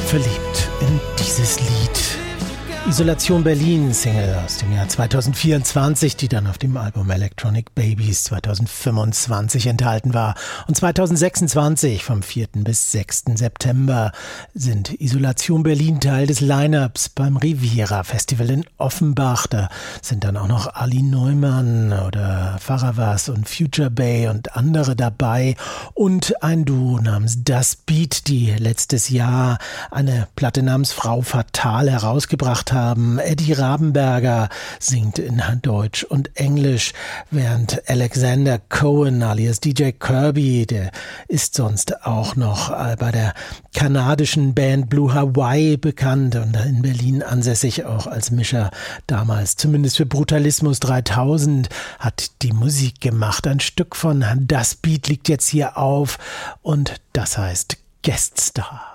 verliebt in dieses Lied. Isolation Berlin, Single aus dem Jahr 2024, die dann auf dem Album Electronic Babies 2025 enthalten war. Und 2026, vom 4. bis 6. September, sind Isolation Berlin Teil des Line-Ups beim Riviera Festival in Offenbach. Da sind dann auch noch Ali Neumann oder Faravas und Future Bay und andere dabei. Und ein Duo namens Das Beat, die letztes Jahr eine Platte namens Frau Fatal herausgebracht haben. Eddie Rabenberger singt in Deutsch und Englisch, während Alexander Cohen alias DJ Kirby, der ist sonst auch noch bei der kanadischen Band Blue Hawaii bekannt und in Berlin ansässig, auch als Mischer damals, zumindest für Brutalismus 3000, hat die Musik gemacht. Ein Stück von Das Beat liegt jetzt hier auf und das heißt Guest Star.